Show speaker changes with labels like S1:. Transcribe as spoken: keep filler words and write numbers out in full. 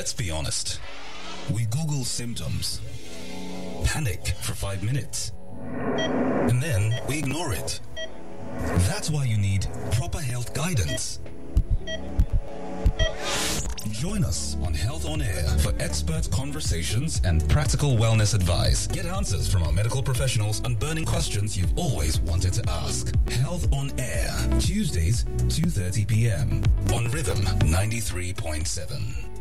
S1: Let's be honest. We Google symptoms, panic for five minutes, and then we ignore it. That's why you need proper health guidance. Join us on Health on Air for expert conversations and practical wellness advice. Get answers from our medical professionals on burning questions you've always wanted to ask. Health on Air, Tuesdays, two thirty p.m. on Rhythm ninety-three point seven.